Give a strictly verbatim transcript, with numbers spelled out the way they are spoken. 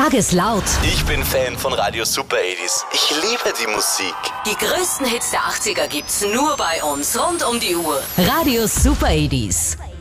Sag es laut. Ich bin Fan von Radio Super achtziger. Ich liebe die Musik. Die größten Hits der achtziger gibt's nur bei uns rund um die Uhr. Radio Super achtziger.